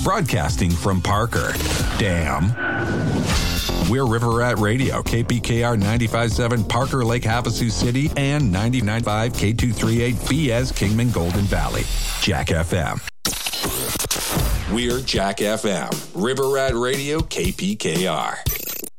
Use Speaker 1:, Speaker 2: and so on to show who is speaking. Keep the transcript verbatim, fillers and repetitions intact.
Speaker 1: broadcasting from Parker. Damn. We're River Rat Radio, K P K R ninety-five point seven Parker Lake Havasu City and ninety-nine point five K two thirty-eight B S Kingman Golden Valley. Jack F M. We're Jack F M, River Rat Radio, K P K R.